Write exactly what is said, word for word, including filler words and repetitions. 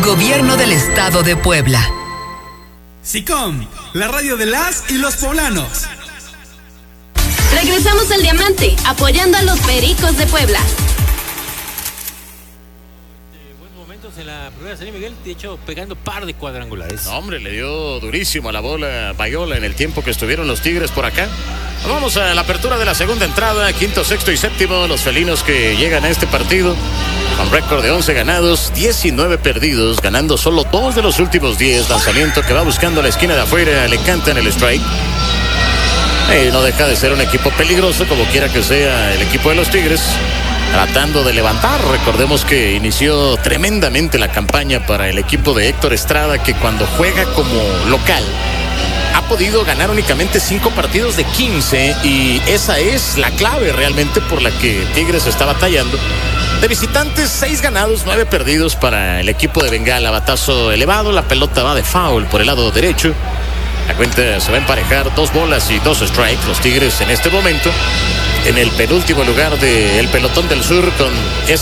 Gobierno del Estado de Puebla. SICOM, la radio de las y los poblanos. Regresamos al Diamante, apoyando a los Pericos de Puebla. Buenos momentos en la primera serie, Miguel, de hecho, pegando par de cuadrangulares. No, hombre, le dio durísimo a la bola Bayola en el tiempo que estuvieron los Tigres por acá. Vamos a la apertura de la segunda entrada, quinto, sexto y séptimo, los felinos que llegan a este partido con récord de once ganados, diecinueve perdidos, ganando solo dos de los últimos diez. Lanzamiento que va buscando la esquina de afuera, le cantan el strike. Eh, no deja de ser un equipo peligroso, como quiera que sea el equipo de los Tigres, tratando de levantar. Recordemos que inició tremendamente la campaña para el equipo de Héctor Estrada, que cuando juega como local ha podido ganar únicamente cinco partidos de quince, y esa es la clave realmente por la que Tigres está batallando. De visitantes, seis ganados, nueve perdidos para el equipo de Bengala. Batazo elevado, la pelota va de foul por el lado derecho. La cuenta se va a emparejar, dos bolas y dos strikes. Los Tigres en este momento en el penúltimo lugar del pelotón del sur con ese